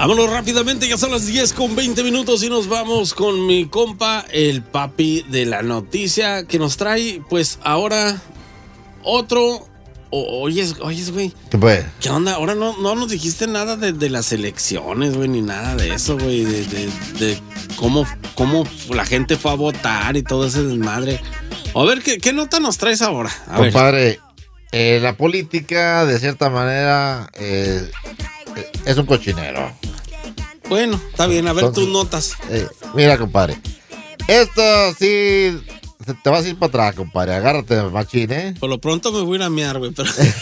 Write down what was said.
Vámonos rápidamente, ya son las 10:20 y nos vamos con mi compa, el papi de la noticia, que nos trae, pues, ahora otro... Oyes, güey. ¿Qué pues? ¿Qué onda? Ahora no nos dijiste nada de las elecciones, güey, ni nada de eso, güey, de cómo la gente fue a votar y todo ese desmadre. A ver, ¿qué nota nos traes ahora? Compadre, la política, de cierta manera, es un cochinero. Bueno, está bien, a ver. Entonces, tus notas. Mira, compadre, esto sí te vas a ir para atrás, compadre. Agárrate, machín, ¿eh? Por lo pronto me voy a ir a mear, güey, pero...